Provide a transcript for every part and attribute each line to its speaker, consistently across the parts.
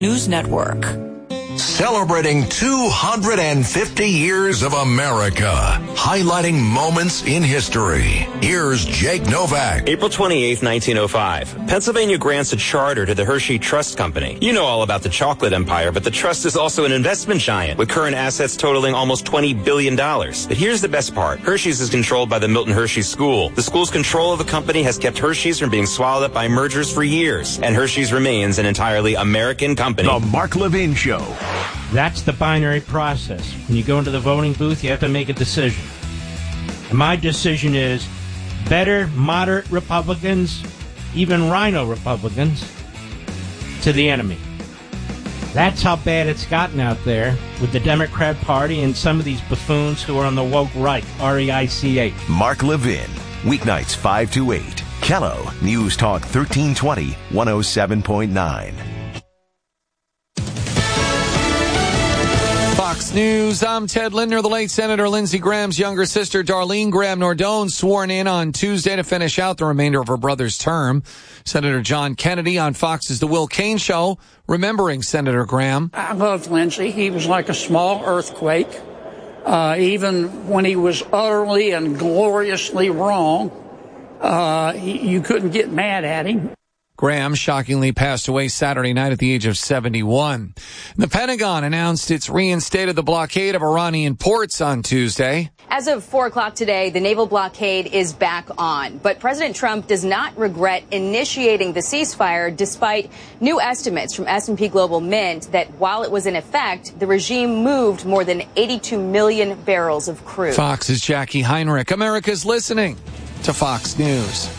Speaker 1: News Network.
Speaker 2: Celebrating 250 years of America, highlighting moments in history. Here's Jake Novak.
Speaker 3: April 28, 1905. Pennsylvania grants a charter to the Hershey Trust Company. You know all about the chocolate empire, but the trust is also an investment giant with current assets totaling almost $20 billion. But here's the best part. Hershey's is controlled by the Milton Hershey School. The school's control of the company has kept Hershey's from being swallowed up by mergers for years, and Hershey's remains an entirely American company.
Speaker 4: The Mark Levin Show.
Speaker 5: That's the binary process. When you go into the voting booth, you have to make a decision. And my decision is better moderate Republicans, even rhino Republicans, to the enemy. That's how bad it's gotten out there with the Democrat Party and some of these buffoons who are on the woke right, R-E-I-C-H.
Speaker 4: Mark Levin, weeknights 5 to 8. Kello, News Talk 1320, 107.9.
Speaker 6: Fox News, I'm Ted Lindner. The late Senator Lindsey Graham's younger sister, Darlene Graham Nordone, sworn in on Tuesday to finish out the remainder of her brother's term. Senator John Kennedy on Fox's The Will Cain Show, remembering Senator Graham.
Speaker 7: I loved Lindsey. He was like a small earthquake. Even when he was utterly and gloriously wrong, you couldn't get mad at him.
Speaker 6: Graham shockingly passed away Saturday night at the age of 71. The Pentagon announced it's reinstated the blockade of Iranian ports on Tuesday.
Speaker 8: As of 4 o'clock today, the naval blockade is back on. But President Trump does not regret initiating the ceasefire, despite new estimates from S&P Global Mint that while it was in effect, the regime moved more than 82 million barrels of crude.
Speaker 6: Fox's Jackie Heinrich. America's listening to Fox News.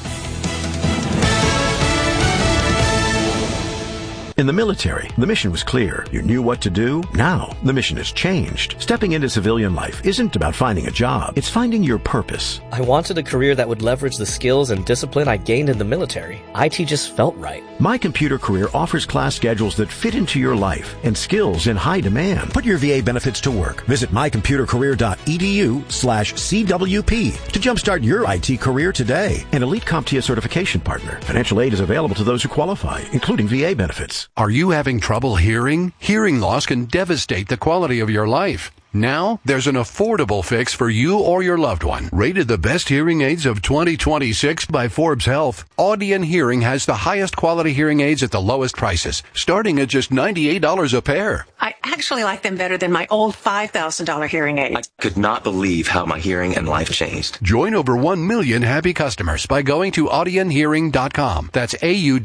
Speaker 9: In the military, the mission was clear. You knew what to do. Now, the mission has changed. Stepping into civilian life isn't about finding a job. It's finding your purpose.
Speaker 10: I wanted a career that would leverage the skills and discipline I gained in the military. IT just felt right.
Speaker 9: My Computer Career offers class schedules that fit into your life and skills in high demand. Put your VA benefits to work. Visit mycomputercareer.edu/CWP to jumpstart your IT career today. An elite CompTIA certification partner. Financial aid is available to those who qualify, including VA benefits.
Speaker 11: Are you having trouble hearing? Hearing loss can devastate the quality of your life. Now, there's an affordable fix for you or your loved one. Rated the best hearing aids of 2026 by Forbes Health, Audion Hearing has the highest quality hearing aids at the lowest prices, starting at just $98 a pair.
Speaker 12: I actually like them better than my old $5,000 hearing aid.
Speaker 13: I could not believe how my hearing and life changed.
Speaker 11: Join over 1 million happy customers by going to audionhearing.com. That's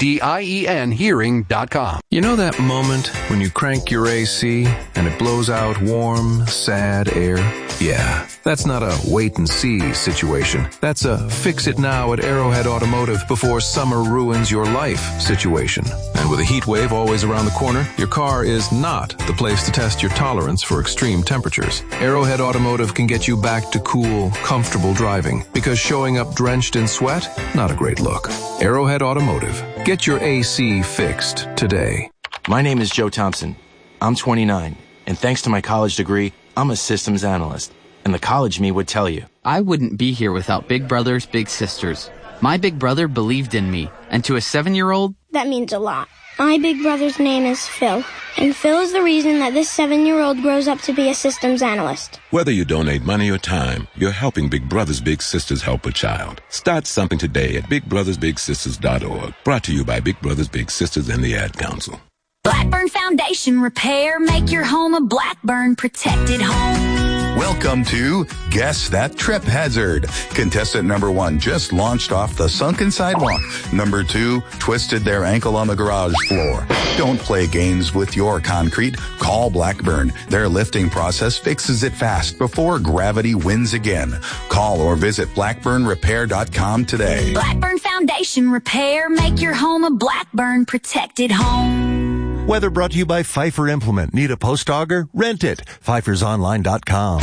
Speaker 11: AUDIEN hearing.com.
Speaker 14: You know that moment when you crank your AC and it blows out warm, sad air? Yeah, that's not a wait and see situation. That's a fix it now at Arrowhead Automotive before summer ruins your life situation. And with a heat wave always around the corner, your car is not the place to test your tolerance for extreme temperatures. Arrowhead Automotive can get you back to cool, comfortable driving, because showing up drenched in sweat, not a great look. Arrowhead Automotive. Get your AC fixed today.
Speaker 13: My name is Joe Thompson. I'm 29, and thanks to my college degree, I'm a systems analyst, and the college me would tell you.
Speaker 15: I wouldn't be here without Big Brothers Big Sisters. My big brother believed in me, and to a 7-year-old,
Speaker 16: that means a lot. My big brother's name is Phil, and Phil is the reason that this 7-year-old grows up to be a systems analyst.
Speaker 17: Whether you donate money or time, you're helping Big Brothers Big Sisters help a child. Start something today at bigbrothersbigsisters.org. Brought to you by Big Brothers Big Sisters and the Ad Council.
Speaker 18: Blackburn Foundation Repair. Make your home a Blackburn protected home.
Speaker 19: Welcome to Guess That Trip Hazard. Contestant number 1 just launched off the sunken sidewalk. Number 2 twisted their ankle on the garage floor. Don't play games with your concrete. Call Blackburn. Their lifting process fixes it fast before gravity wins again. Call or visit blackburnrepair.com today.
Speaker 18: Blackburn Foundation Repair. Make your home a Blackburn protected home.
Speaker 4: Weather brought to you by Pfeiffer Implement. Need a post auger? Rent it. PfeiffersOnline.com.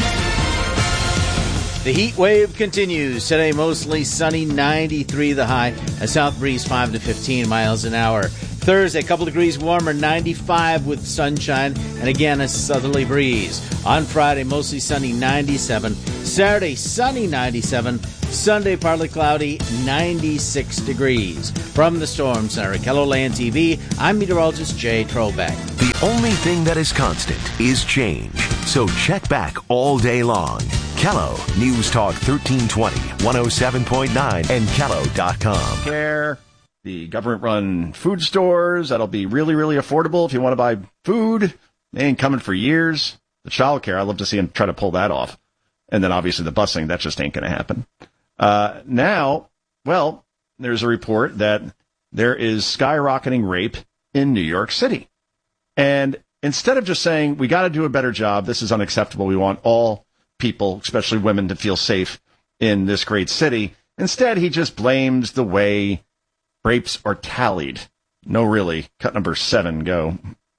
Speaker 20: The heat wave continues. Today, mostly sunny, 93 the high. A south breeze 5 to 15 miles an hour. Thursday, a couple degrees warmer, 95 with sunshine, and again a southerly breeze. On Friday, mostly sunny, 97. Saturday, sunny, 97. Sunday, partly cloudy, 96 degrees. From the Storm Center at KELOLAND TV, I'm meteorologist Jay Trollback.
Speaker 4: The only thing that is constant is change. So check back all day long. Kello, News Talk 1320, 107.9, and Kello.com.
Speaker 1: Care, the government-run food stores, that'll be really, really affordable if you want to buy food. They ain't coming for years. The child care, I'd love to see them try to pull that off. And then obviously the busing, that just ain't going to happen. Now, well, there's a report that there is skyrocketing rape in New York City. And instead of just saying, we got to do a better job, this is unacceptable, we want all people, especially women, to feel safe in this great city, instead he just blames the way rapes are tallied. No, really. Cut number 7, go.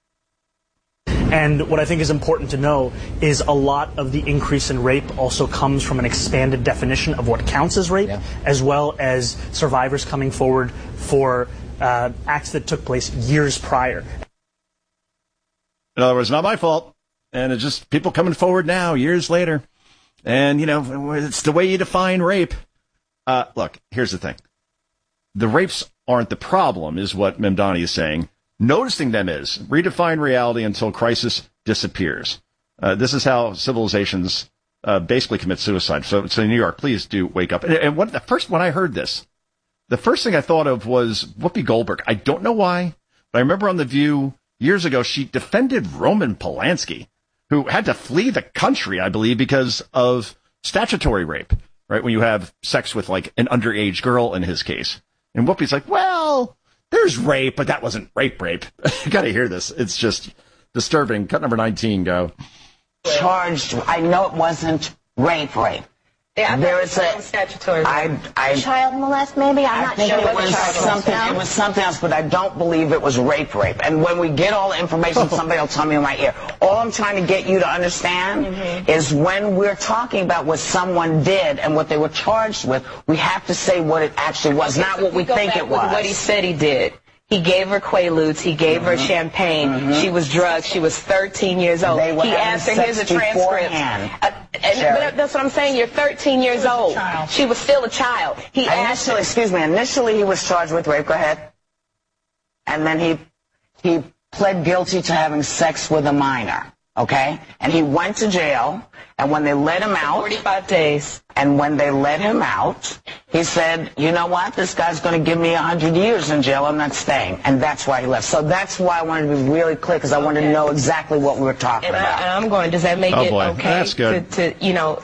Speaker 21: And what I think is important to know is a lot of the increase in rape also comes from an expanded definition of what counts as rape, as well as survivors coming forward for acts that took place years prior.
Speaker 1: In other words, not my fault. And it's just people coming forward now, years later. And, you know, it's the way you define rape. Look, here's the thing. The rapes aren't the problem, is what Memdani is saying. Noticing them is. Redefine reality until crisis disappears. This is how civilizations basically commit suicide. So New York, please do wake up. And when I heard this, the first thing I thought of was Whoopi Goldberg. I don't know why, but I remember on The View years ago, she defended Roman Polanski, who had to flee the country, I believe, because of statutory rape, right? When you have sex with like an underage girl in his case. And Whoopi's like, well, there's rape, but that wasn't rape. You got to hear this. It's just disturbing. Cut number 19, go.
Speaker 22: Charged, I know it wasn't rape. Yeah, there is a statutory child molest, maybe. I'm not sure. It was something else, but I don't believe it was rape. And when we get all the information, somebody will tell me in my ear. All I'm trying to get you to understand is when we're talking about what someone did and what they were charged with, we have to say what it actually was, not what we think it was.
Speaker 23: What he said he did. He gave her Quaaludes. He gave her champagne. She was drugged. She was 13 years old. He answered, here's a transcript. But that's what I'm saying. You're 13 years old. She was still a child.
Speaker 22: Initially he was charged with rape. Go ahead. And then he pled guilty to having sex with a minor. Okay? And he went to jail, and when they let him out...
Speaker 23: 45 days.
Speaker 22: And when they let him out, he said, you know what? This guy's going to give me 100 years in jail. I'm not staying. And that's why he left. So that's why I wanted to be really clear, because I wanted to know exactly what we were talking about.
Speaker 23: And I'm going, does that make it okay?
Speaker 1: That's good.
Speaker 23: To, you know...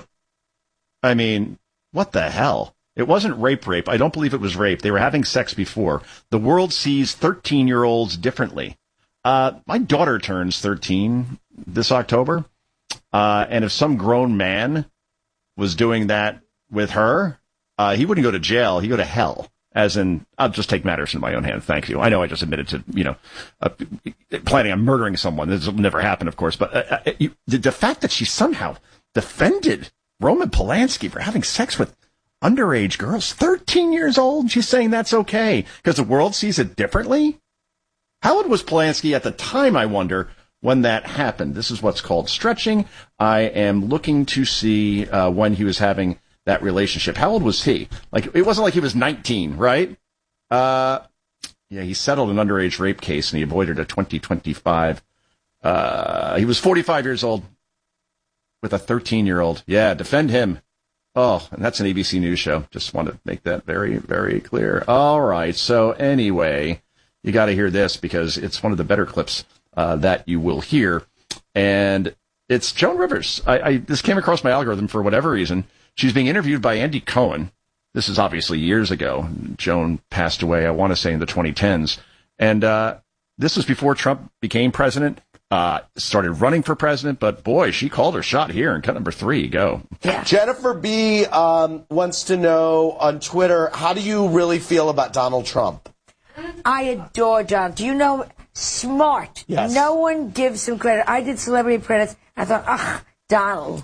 Speaker 1: I mean, what the hell? It wasn't rape. I don't believe it was rape. They were having sex before. The world sees 13-year-olds differently. My daughter turns 13 this October, and if some grown man was doing that with her, he wouldn't go to jail. He'd go to hell. As in, I'll just take matters in my own hand. Thank you. I know I just admitted to, planning on murdering someone. This will never happen, of course. But the fact that she somehow defended Roman Polanski for having sex with underage girls, 13 years old, she's saying that's okay because the world sees it differently. How old was Polanski at the time, I wonder, when that happened? This is what's called stretching. I am looking to see when he was having that relationship. How old was he? Like, it wasn't like he was 19, right? Yeah, he settled an underage rape case and he avoided a 2025. He was 45 years old with a 13-year-old. Yeah, defend him. Oh, and that's an ABC News show. Just want to make that very, very clear. All right. So anyway, you got to hear this because it's one of the better clips that you will hear. And it's Joan Rivers. This came across my algorithm for whatever reason. She's being interviewed by Andy Cohen. This is obviously years ago. Joan passed away, I want to say, in the 2010s. And this was before Trump became president, started running for president. But, boy, she called her shot here in cut number 3. Go.
Speaker 24: Yeah. Jennifer B. Wants to know on Twitter, how do you really feel about Donald Trump?
Speaker 25: I adore Donald. Do you know, smart.
Speaker 24: Yes.
Speaker 25: No one gives him credit. I did Celebrity Apprentice. I thought, Donald.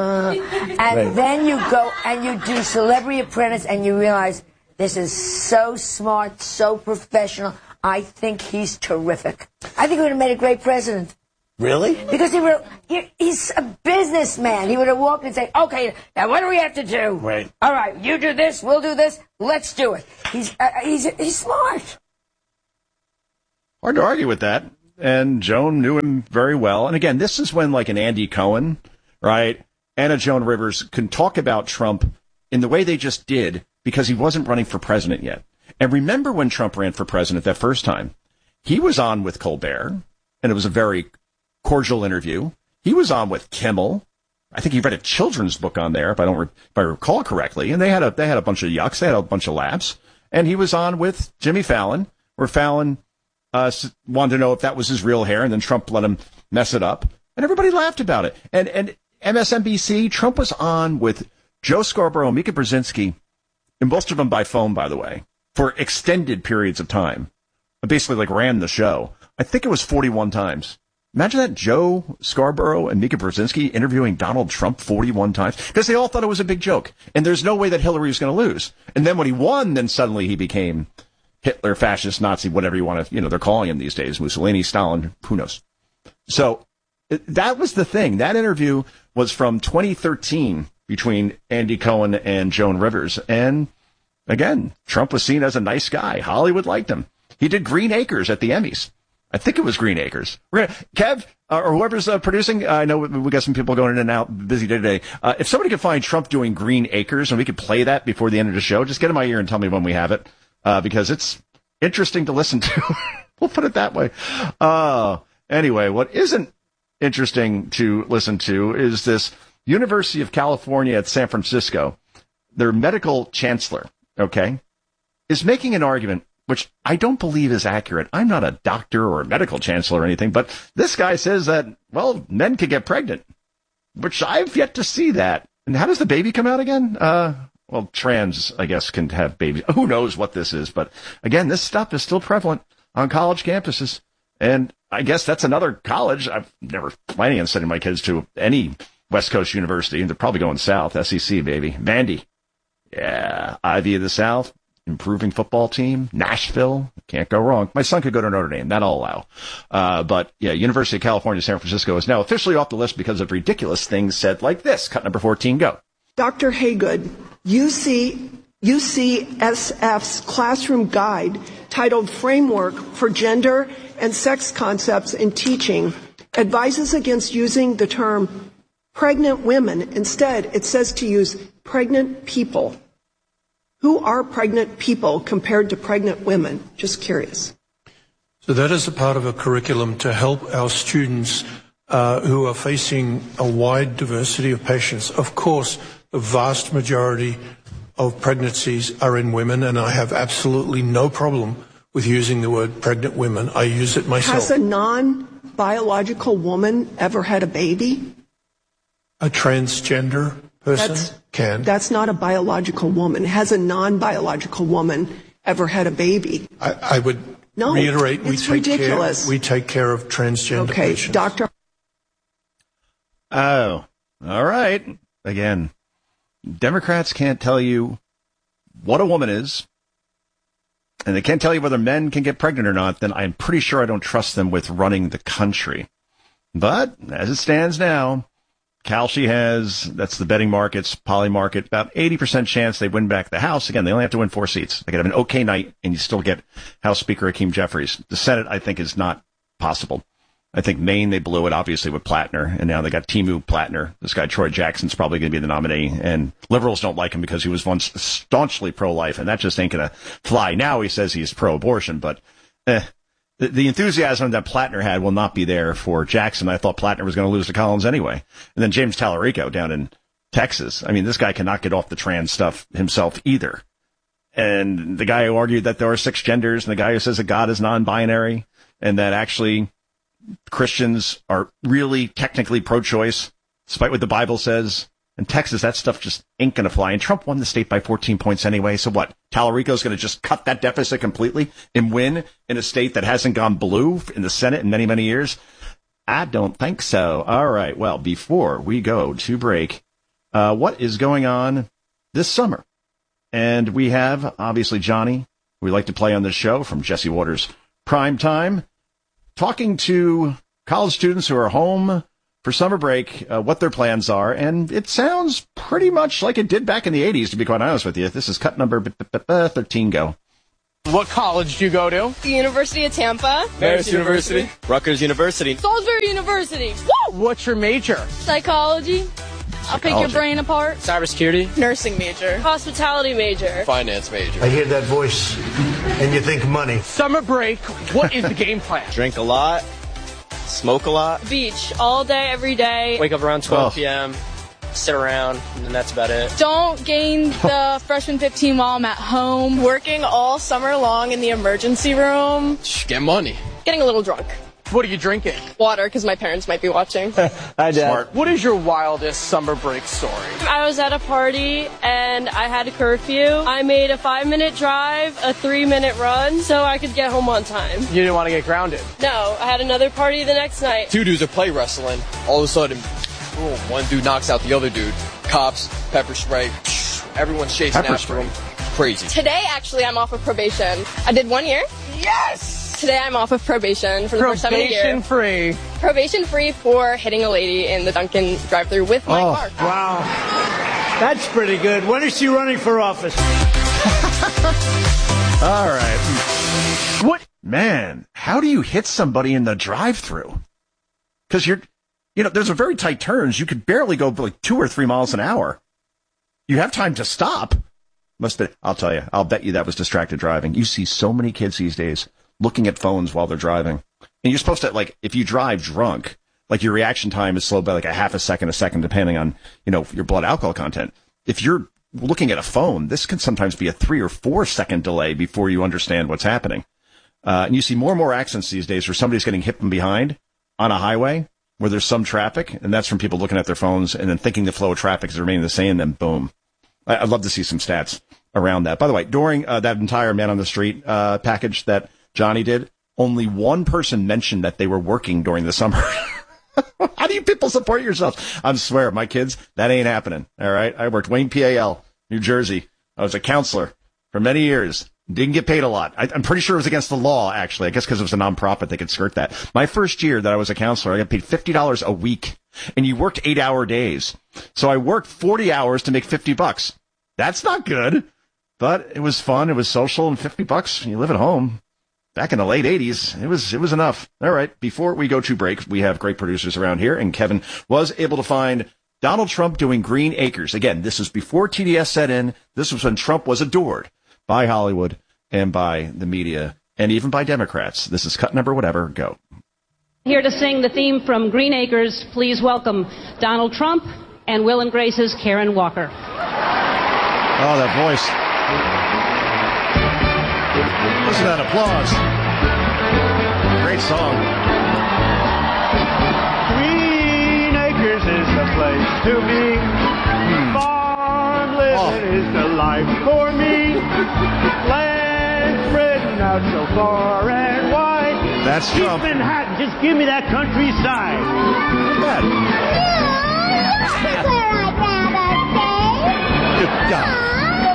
Speaker 25: And then you go and you do Celebrity Apprentice and you realize this is so smart, so professional. I think he's terrific. I think he would have made a great president.
Speaker 24: Really?
Speaker 25: Because he's a businessman. He would have walked and say, okay, now what do we have to do?
Speaker 24: Right.
Speaker 25: All right, you do this, we'll do this, let's do it. He's smart.
Speaker 1: Hard to argue with that. And Joan knew him very well. And again, this is when like an Andy Cohen, right, and a Joan Rivers can talk about Trump in the way they just did because he wasn't running for president yet. And remember when Trump ran for president that first time? He was on with Colbert, and it was a very cordial interview. He was on with Kimmel. I think he read a children's book on there, if I recall correctly. And they had a bunch of yucks. They had a bunch of laughs. And he was on with Jimmy Fallon, where Fallon wanted to know if that was his real hair, and then Trump let him mess it up. And everybody laughed about it. And MSNBC, Trump was on with Joe Scarborough, Mika Brzezinski, and most of them by phone, by the way, for extended periods of time. I basically like ran the show. I think it was 41 times. Imagine that, Joe Scarborough and Mika Brzezinski interviewing Donald Trump 41 times, because they all thought it was a big joke. And there's no way that Hillary was going to lose. And then when he won, then suddenly he became Hitler, fascist, Nazi, whatever you want to, they're calling him these days, Mussolini, Stalin, who knows. So that was the thing. That interview was from 2013 between Andy Cohen and Joan Rivers. And again, Trump was seen as a nice guy. Hollywood liked him. He did Green Acres at the Emmys. I think it was Green Acres. Kev, or whoever's producing, I know we got some people going in and out, busy day today. If somebody could find Trump doing Green Acres and we could play that before the end of the show, just get in my ear and tell me when we have it, because it's interesting to listen to. We'll put it that way. Anyway, what isn't interesting to listen to is this University of California at San Francisco, their medical chancellor, is making an argument which I don't believe is accurate. I'm not a doctor or a medical chancellor or anything, but this guy says that, well, men can get pregnant, which I've yet to see that. And how does the baby come out again? Well, trans, I guess, can have babies. Who knows what this is? But again, this stuff is still prevalent on college campuses. And I guess that's another college. I've never planning on sending my kids to any West Coast university. They're probably going south. SEC, baby. Vandy. Yeah. Ivy of the South. Improving football team. Nashville. Can't go wrong. My son could go to Notre Dame. That I'll allow. But yeah, University of California, San Francisco is now officially off the list because of ridiculous things said like this. Cut number 14, go.
Speaker 2: Dr. Haygood, UCSF's classroom guide titled Framework for Gender and Sex Concepts in Teaching advises against using the term pregnant women. Instead, it says to use pregnant people. Who are pregnant people compared to pregnant women? Just curious.
Speaker 3: So that is a part of a curriculum to help our students who are facing a wide diversity of patients. Of course, the vast majority of pregnancies are in women, and I have absolutely no problem with using the word pregnant women. I use it myself.
Speaker 2: Has a non-biological woman ever had a baby?
Speaker 3: A transgender person can.
Speaker 2: That's not a biological woman. Has a non-biological woman ever had a baby?
Speaker 3: I would reiterate,
Speaker 2: it's ridiculous.
Speaker 3: We take care of transgender patients.
Speaker 2: Doctor.
Speaker 1: Oh, all right. Again, Democrats can't tell you what a woman is, and they can't tell you whether men can get pregnant or not, then I'm pretty sure I don't trust them with running the country. But as it stands now, Kalshi has, that's the betting markets, poly market, about 80% chance they win back the House. Again, they only have to win 4 seats. They could have an okay night, and you still get House Speaker Hakeem Jeffries. The Senate, I think, is not possible. I think Maine, they blew it, obviously, with Plattner, and now they got Timu Plattner. This guy, Troy Jackson's probably going to be the nominee, and liberals don't like him because he was once staunchly pro-life, and that just ain't going to fly. Now he says he's pro-abortion, but the enthusiasm that Plattner had will not be there for Jackson. I thought Plattner was going to lose to Collins anyway. And then James Tallarico down in Texas. I mean, this guy cannot get off the trans stuff himself either. And the guy who argued that there are 6 genders, and the guy who says that God is non-binary, and that actually Christians are really technically pro-choice, despite what the Bible says. In Texas, that stuff just ain't going to fly. And Trump won the state by 14 points anyway. So what? Tallarico's going to just cut that deficit completely and win in a state that hasn't gone blue in the Senate in many, many years? I don't think so. All right. Well, before we go to break, what is going on this summer? And we have, obviously, Johnny, who we like to play on this show from Jesse Waters' Prime Time, talking to college students who are home for summer break, what their plans are, and it sounds pretty much like it did back in the 80s, to be quite honest with you. This is cut number 13, go.
Speaker 5: What college do you go to?
Speaker 6: The University of Tampa.
Speaker 5: Marist University.
Speaker 7: Rutgers University.
Speaker 6: Salisbury University.
Speaker 5: Woo! What's your major?
Speaker 6: Psychology. I'll pick your brain apart.
Speaker 7: Cybersecurity.
Speaker 6: Nursing major. Hospitality major.
Speaker 7: Finance major.
Speaker 8: I hear that voice, and you think money.
Speaker 5: Summer break, what is the game plan?
Speaker 7: Drink a lot. Smoke a lot.
Speaker 6: Beach all day, every day.
Speaker 7: Wake up around 12 p.m., sit around, and that's about it.
Speaker 6: Don't gain the freshman 15 while I'm at home. Working all summer long in the emergency room.
Speaker 7: Get money.
Speaker 6: Getting a little drunk.
Speaker 5: What are you drinking?
Speaker 6: Water, because my parents might be watching.
Speaker 7: Hi, Dad.
Speaker 1: Smart.
Speaker 5: What is your wildest summer break story?
Speaker 6: I was at a party, and I had a curfew. I made a 5-minute drive, a 3-minute run, so I could get home on time.
Speaker 5: You didn't want to get grounded?
Speaker 6: No, I had another party the next night.
Speaker 7: Two dudes are play wrestling. All of a sudden, boom, one dude knocks out the other dude. Cops, pepper spray, everyone's chasing after him. Crazy.
Speaker 6: Today, actually, I'm off of probation. I did 1 year.
Speaker 5: Yes!
Speaker 6: Today, I'm off of probation for the first time in a year.
Speaker 5: Probation free.
Speaker 6: Probation free for hitting a lady in the Dunkin' drive-thru with my car.
Speaker 8: Wow. That's pretty good. When is she running for office?
Speaker 1: All right. What? Man, how do you hit somebody in the drive-thru? Because there's a very tight turns. You could barely go like 2 or 3 miles an hour. You have time to stop. I'll tell you, I'll bet you that was distracted driving. You see so many kids these days looking at phones while they're driving. And you're supposed to, like, if you drive drunk, like your reaction time is slowed by like a half a second, depending on, your blood alcohol content. If you're looking at a phone, this can sometimes be a 3 or 4 second delay before you understand what's happening. And you see more and more accidents these days where somebody's getting hit from behind on a highway where there's some traffic, and that's from people looking at their phones and then thinking the flow of traffic is remaining the same, then boom. I'd love to see some stats around that. By the way, during that entire Man on the Street package that Johnny did, only one person mentioned that they were working during the summer. How do you people support yourselves? I swear, my kids, that ain't happening. All right. I worked Wayne PAL, New Jersey. I was a counselor for many years. Didn't get paid a lot. I'm pretty sure it was against the law, actually. I guess because it was a nonprofit, they could skirt that. My first year that I was a counselor, I got paid $50 a week, and you worked 8-hour days. So I worked 40 hours to make $50. That's not good, but it was fun. It was social, and $50. You live at home. Back in the late 80s, it was enough. All right. Before we go to break, we have great producers around here, and Kevin was able to find Donald Trump doing Green Acres. Again, this was before TDS set in. This was when Trump was adored by Hollywood and by the media and even by Democrats. This is cut number whatever. Go.
Speaker 10: Here to sing the theme from Green Acres, please welcome Donald Trump and Will and Grace's Karen Walker.
Speaker 1: Oh, that voice. Listen to that applause. Great song.
Speaker 8: Green Acres is the place to be. Farm living is the life for me. Land spreading out so far and wide.
Speaker 1: That's Trump.
Speaker 8: Manhattan, just give me that countryside.